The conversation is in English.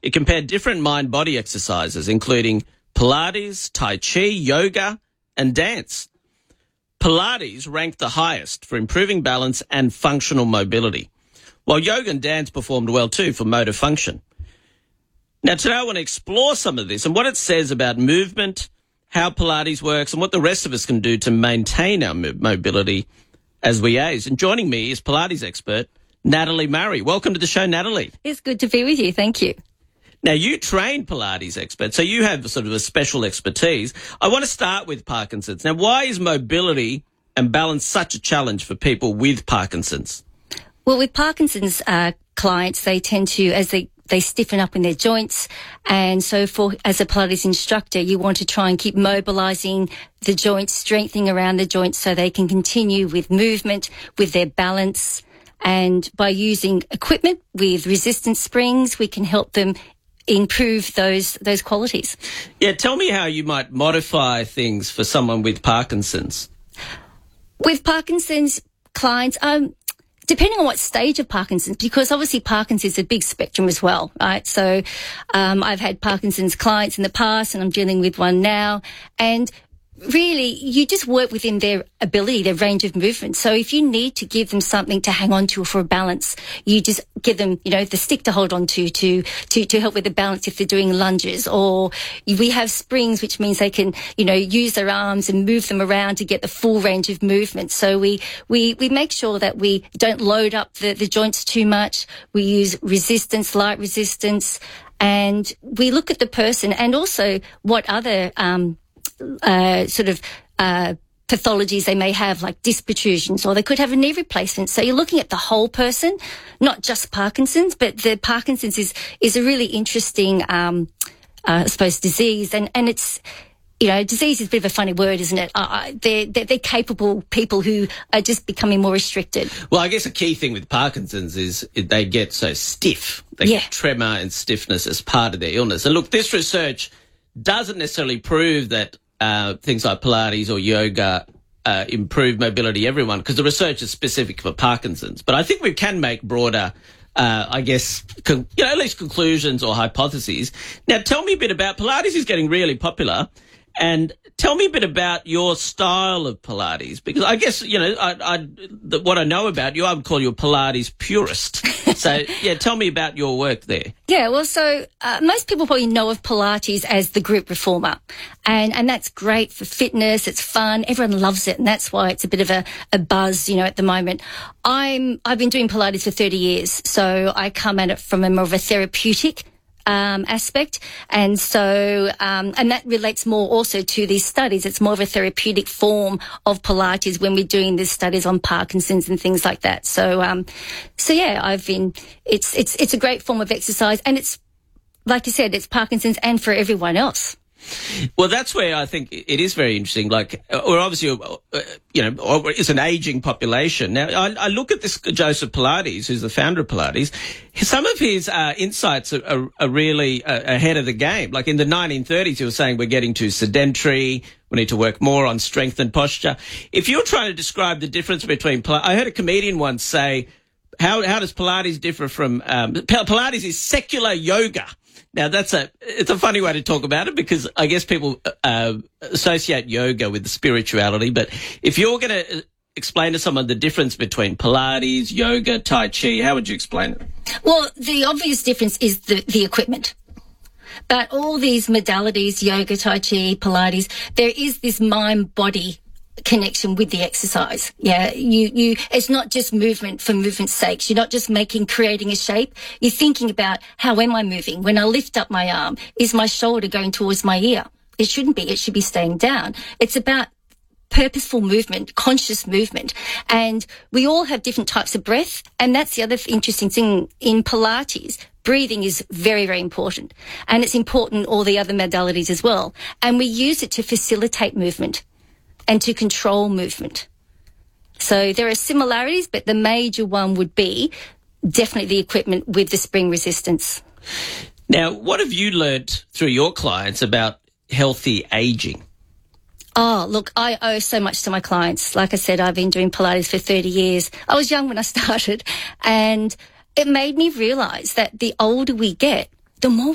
It compared different mind-body exercises, including Pilates, Tai Chi, yoga, and dance. Pilates ranked the highest for improving balance and functional mobility, while yoga and dance performed well too for motor function. Now, today I want to explore some of this and what it says about movement, how Pilates works, and what the rest of us can do to maintain our mobility as we age. And joining me is Pilates expert Natalie Murray. Welcome to the show, Natalie. It's good to be with you. Thank you. Now, you train Pilates experts, so you have sort of a special expertise. I want to start with Parkinson's. Now, why is mobility and balance such a challenge for people with Parkinson's? Well, with Parkinson's clients, they tend to, as they stiffen up in their joints. And so as a Pilates instructor, you want to try and keep mobilizing the joints, strengthening around the joints so they can continue with movement, with their balance. And by using equipment with resistance springs, we can help them improve those qualities. Yeah, tell me how you might modify things for someone with Parkinson's. With Parkinson's clients, depending on what stage of Parkinson's, because obviously Parkinson's is a big spectrum as well, right? So I've had Parkinson's clients in the past and I'm dealing with one now. And really, you just work within their ability, their range of movement. So if you need to give them something to hang on to for a balance, you just give them, the stick to hold on to help with the balance if they're doing lunges. Or we have springs, which means they can, use their arms and move them around to get the full range of movement. So we make sure that we don't load up the joints too much. We use resistance, light resistance, and we look at the person and also what other pathologies they may have, like disc protrusions, or they could have a knee replacement. So you're looking at the whole person, not just Parkinson's, but the Parkinson's is a really interesting, disease. And it's, disease is a bit of a funny word, isn't it? They're capable people who are just becoming more restricted. Well, I guess a key thing with Parkinson's is they get so stiff. They get tremor and stiffness as part of their illness. And look, this research doesn't necessarily prove that things like Pilates or yoga improve mobility everyone, because the research is specific for Parkinson's. But I think we can make broader, at least conclusions or hypotheses. Now, tell me a bit about Pilates. Is getting really popular. And tell me a bit about your style of Pilates, because I guess, what I know about you, I would call you a Pilates purist. So, tell me about your work there. Yeah, well, so most people probably know of Pilates as the group reformer. And that's great for fitness. It's fun. Everyone loves it. And that's why it's a bit of a buzz, at the moment. I've been doing Pilates for 30 years. So I come at it from a more of a therapeutic aspect. And so, and that relates more also to these studies. It's more of a therapeutic form of Pilates when we're doing these studies on Parkinson's and things like that. So, it's a great form of exercise, and it's, like you said, it's Parkinson's and for everyone else. Well, that's where I think it is very interesting. Like, we're obviously, it's an aging population. Now, I look at this Joseph Pilates, who's the founder of Pilates. Some of his insights are really ahead of the game. Like in the 1930s, he was saying we're getting too sedentary. We need to work more on strength and posture. If you're trying to describe the difference between I heard a comedian once say, how does Pilates differ from Pilates is secular yoga. Now, it's a funny way to talk about it, because I guess people associate yoga with the spirituality. But if you're going to explain to someone the difference between Pilates, yoga, Tai Chi, how would you explain it? Well, the obvious difference is the equipment. But all these modalities, yoga, Tai Chi, Pilates, there is this mind-body connection with the exercise. Yeah, it's not just movement for movement's sake. You're not just creating a shape. You're thinking about, how am I moving? When I lift up my arm, is my shoulder going towards my ear? It shouldn't be. It should be staying down. It's about purposeful movement, conscious movement. And we all have different types of breath. And that's the other interesting thing in Pilates. Breathing is very, very important. And it's important in all the other modalities as well. And we use it to facilitate movement and to control movement. So there are similarities, but the major one would be definitely the equipment with the spring resistance. Now, what have you learnt through your clients about healthy aging? Oh, look, I owe so much to my clients. Like I said, I've been doing Pilates for 30 years. I was young when I started, and it made me realise that the older we get, the more